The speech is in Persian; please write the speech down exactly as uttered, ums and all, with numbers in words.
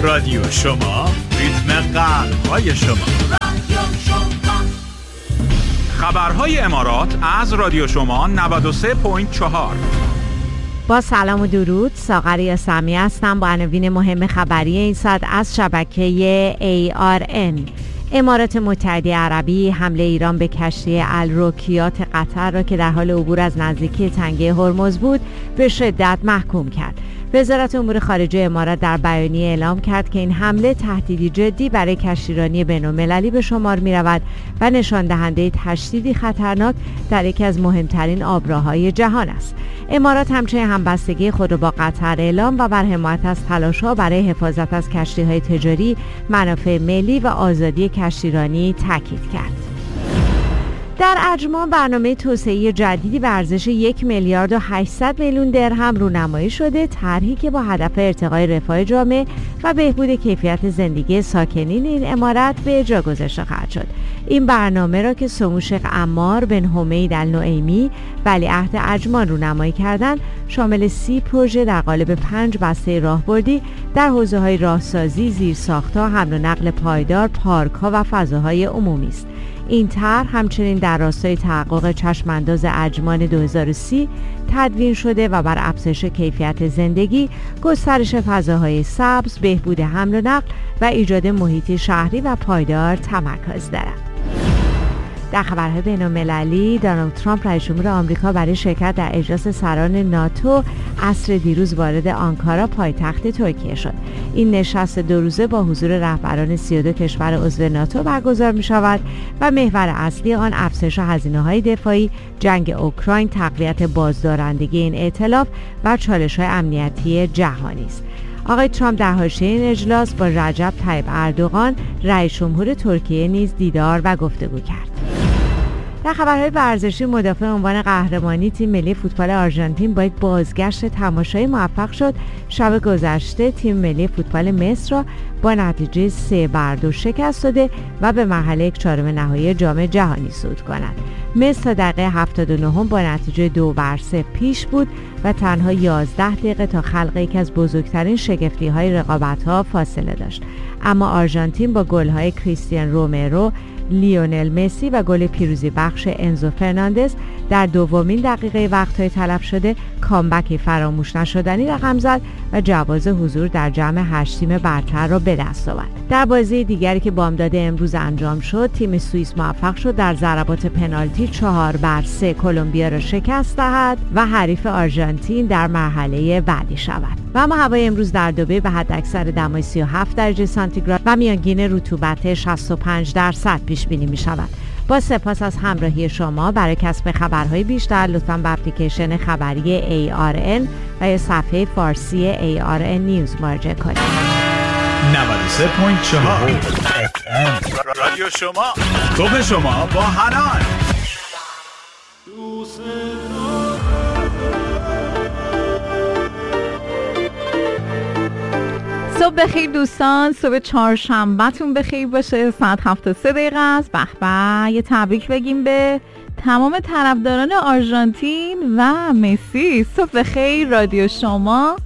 رادیو شما، ریتم قلب‌های شما. رادیو شما. خبرهای امارات از رادیو شما نود و سه ممیز چهار. با سلام و درود، ساغر یاسمی هستم با عناوین مهم خبری این ساعت از شبکه ای آر ان. امارات متحده عربی حمله ایران به کشتی الروکیات قطر را که در حال عبور از نزدیکی تنگه هرمز بود به شدت محکوم کرد. وزارت امور خارجه امارات در بیانیه اعلام کرد که این حمله تهدیدی جدی برای کشتیرانی بین‌المللی به شمار می‌رود و نشان دهنده تشدیدی خطرناک در یکی از مهمترین آبراهای جهان است. امارات همچنین همبستگی خود را با قطر اعلام و بر حمایت از تلاش‌ها برای حفاظت از کشتی‌های تجاری، منافع ملی و آزادی کشتیرانی تاکید کرد. در اجماع برنامه توسعه‌ای جدیدی به ارزش یک میلیارد و هشتصد میلیون درهم رونمایی شده، طرحی که با هدف ارتقای رفاه جامعه و بهبود کیفیت زندگی ساکنین این امارت به اجرا گذاشته خواهد شد. این برنامه را که سمو شیخ عمار بن حمید النعیمی ولیعهد اجماع رونمایی کردند، شامل سی پروژه در قالب پنج بسته راهبردی در حوزه‌های راهسازی، زیرساخت‌ها، حمل و نقل پایدار، پارک‌ها و فضاهای عمومی است. این طرح همچنین در راستای تحقق چشمانداز اجمان دو هزار و سی تدوین شده و بر افزایش کیفیت زندگی، گسترش فضاهای سبز، بهبود حمل و نقل و ایجاد محیطی شهری و پایدار تمرکز دارد. در خبرهای بین‌المللی، دونالد ترامپ رئیس جمهور آمریکا برای شرکت در اجلاس سران ناتو عصر دیروز وارد آنکارا پایتخت ترکیه شد. این نشست دو روزه با حضور رهبران سی و دو کشور عضو ناتو برگزار می شود و محور اصلی آن افزایش هزینه‌های دفاعی، جنگ اوکراین، تقویت بازدارندگی این ائتلاف و چالش‌های امنیتی جهانی است. آقای ترامپ در حاشیه این اجلاس با رجب طیب اردوغان رئیس جمهور ترکیه نیز دیدار و گفتگو کرد. در خبرهای ورزشی، مدافع عنوان قهرمانی تیم ملی فوتبال آرژانتین با یک بازگشت تماشایی موفق شد شب گذشته تیم ملی فوتبال مصر را با نتیجه سه بر دو شکست داده و به مرحله یک چهارم نهایی جام جهانی صعود کند. مصر تا دقیقه هفتاد و نه با نتیجه دو بر سه پیش بود و تنها یازده دقیقه تا خلق یکی از بزرگترین شگفتی‌های رقابت‌ها فاصله داشت. اما آرژانتین با گل‌های کریستیان رومرو، لیونل مسی و گل پیروزی بخش انزو فرناندز در دومین دقیقه وقت‌های تلف شده کامبکی فراموش نشدنی رقم زد و جواز حضور در جمع هشت تیم برتر را به دست آورد. در بازی دیگری که بامداد امروز انجام شد، تیم سوئیس موفق شد در ضربات پنالتی چهار بر سه کلمبیا را شکست دهد و حریف آرژانتین در مرحله بعدی شود. و اما هوای امروز در دبی به حداکثر دمای سی و هفت درجه سانتیگراد و میانگین رطوبت شصت و پنج درصد پیش بینی می شود. با سپاس از همراهی شما. برای کسب خبرهای بیشتر لطفاً به اپلیکیشن خبری ای آر ان و یا صفحه فارسی ای آر ان نیوز مراجعه کنید. نود و سه ممیز چهار رادیو شما، صبح شما با حنان. صبح بخیر دوستان، صبح چهارشنبه‌تون بخیر باشه. ساعت هفت و سه دقیقه است. به به، یه تبریک بگیم به تمام طرفداران آرژانتین و مسی. صبح بخیر رادیو شما.